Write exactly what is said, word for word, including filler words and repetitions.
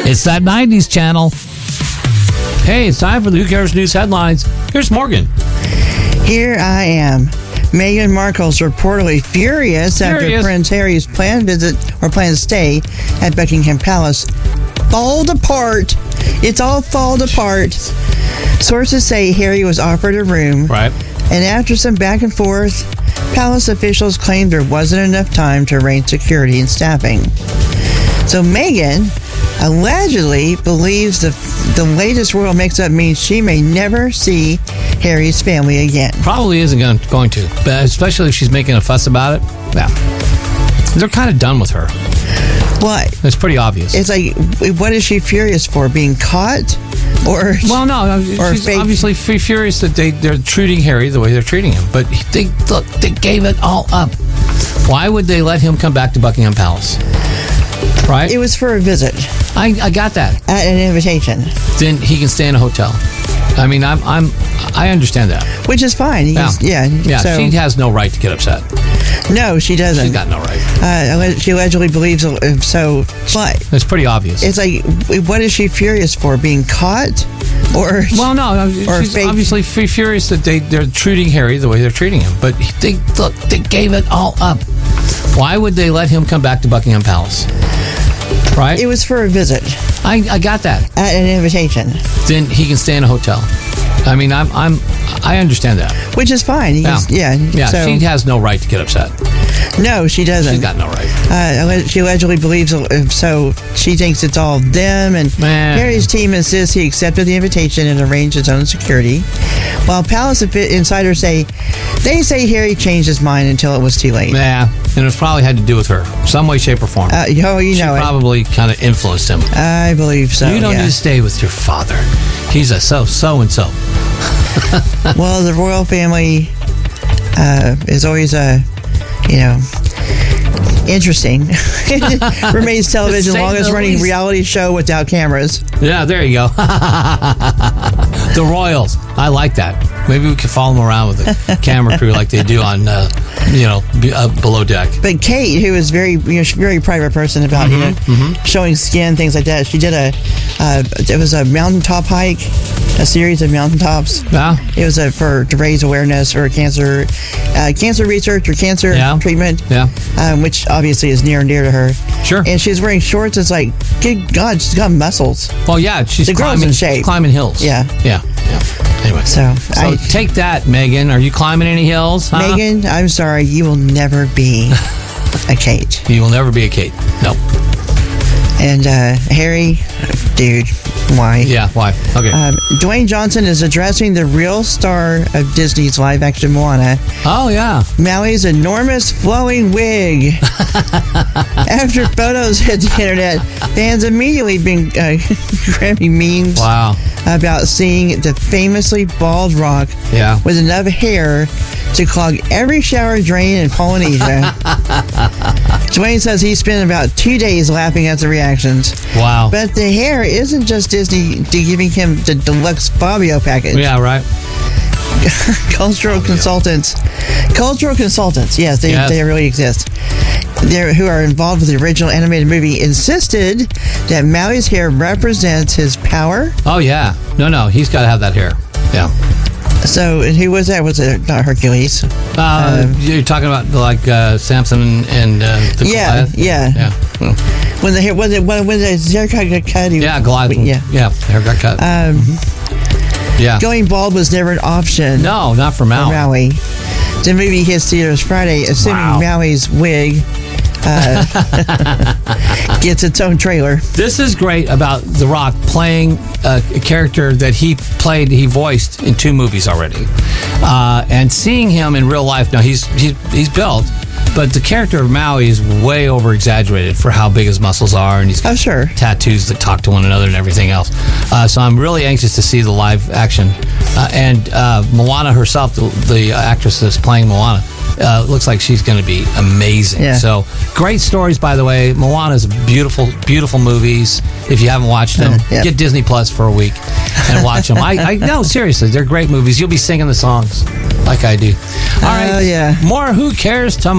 It's that nineties channel. Hey, it's time for the Who Cares News headlines. Here's Morgan. Here I am. Meghan Markle's reportedly furious, Furious. after Prince Harry's planned visit or planned stay at Buckingham Palace fall apart. It's all fall apart. Sources say Harry was offered a room, Right. and after some back and forth, palace officials claimed there wasn't enough time to arrange security and staffing. So Meghan allegedly believes the the latest royal mix-up means she may never see Harry's family again. Probably isn't going, going to, but especially if she's making a fuss about it. Yeah. They're kind of done with her. What? It's pretty obvious. It's like, what is she furious for? Being caught? Or well, no, or she's fake- obviously f- furious that they, they're treating Harry the way they're treating him. But they, look, they gave it all up. Why would they let him come back to Buckingham Palace? Right? It was for a visit. I, I got that. At an invitation. Then he can stay in a hotel. I mean, I'm, I'm, I understand that. Which is fine. He Yeah, is- yeah. yeah. So, She has no right to get upset. no, she doesn't. She's got no right. Uh, alle- she allegedly believes uh, so. But It's pretty obvious. it's like, what is she furious for? Being caught? Or Well, no, or she's fake- obviously f- furious that they, they're treating Harry the way they're treating him. But they, look, they gave it all up. Why would they let him come back to Buckingham Palace? Right? it was for a visit. I, I got that. At an invitation. Then he can stay in a hotel. I mean, I'm, I'm, I understand that. Which is fine. He Yeah, is- yeah. yeah. So, She has no right to get upset. no, she doesn't. She's got no right. Uh, alle- she allegedly believes uh, so. She thinks it's all them, and Man. Harry's team insists he accepted the invitation and arranged his own security. While palace infi- insiders say they say Harry changed his mind until it was too late. Yeah, and it probably had to do with her, some way, shape, or form. Uh, oh, you she know it. probably kind of influenced him. I believe so. you don't yeah. need to stay with your father. He's a so so and so. Well, the royal family uh, is always a, you know, interesting. Remains television's say longest the running least. reality show without cameras. Yeah, there you go. The Royals. I like that. Maybe we could follow them around with a camera crew like they do on, uh, you know, be, uh, Below Deck. But Kate, who is very, you know, she's a very private person about, Mm-hmm, you know, showing skin, things like that. She did a, uh, it was a mountaintop hike, a series of mountaintops. Yeah. It was a, for to raise awareness for cancer, uh, cancer research or cancer Yeah. treatment. Yeah. Um, which obviously is near and dear to her. Sure. And she's wearing shorts. It's like, good God, she's got muscles. Well, yeah, she's The girl's climbing, in shape. she's climbing hills. Yeah. Yeah. Yeah. Anyway. So, So I, take that, Megan. Are you climbing any hills? Huh? Megan, I'm sorry, you will never be a Kate. You will never be a Kate. No. And uh, Harry, dude, why? Yeah, why? Okay. Um, Dwayne Johnson is addressing the real star of Disney's live-action Moana, oh, yeah. Maui's enormous flowing wig. After photos hit the internet, fans immediately been uh, grabbing memes Wow. about seeing the famously bald rock Yeah. with enough hair to clog every shower drain in Polynesia. Dwayne says he spent about two days laughing at the reactions. Wow. But the hair isn't just Disney giving him the deluxe Fabio package. Yeah, right. Cultural consultants. Cultural consultants, yes, they, Yes. they really exist. They're, who are involved with the original animated movie insisted that Maui's hair represents his power. Oh, yeah. No, no. He's got to have that hair. Yeah. So, and who was that? Was it not Hercules? Uh, Um, you're talking about like uh, Samson and uh, the Yeah, Goliath? yeah. Yeah. Well, When the hair, when the, when, when the haircut got cut, he yeah, Goliath. Yeah. Yeah, the hair got cut. Um, yeah. Going bald was never an option No, not for for Maui. Maui. The movie hits theaters Friday, assuming Wow. Maui's wig uh, gets its own trailer. This is great about The Rock playing a, a character that he played, he voiced in two movies already, uh, and seeing him in real life. Now he's he's he's built, but the character of Maui is way over exaggerated for how big his muscles are, and he's got Oh, sure. tattoos that talk to one another and everything else. Uh, so I'm really anxious to see the live action. Uh, and uh, Moana herself, the, the actress that's playing Moana, uh, looks like she's going to be amazing. Yeah. So great stories, by the way. Moana's beautiful, beautiful movies. If you haven't watched them, Uh, yeah. get Disney Plus for a week and watch them. I, I no, seriously, they're great movies. You'll be singing the songs like I do. All right, Oh, yeah. more Who Cares tomorrow.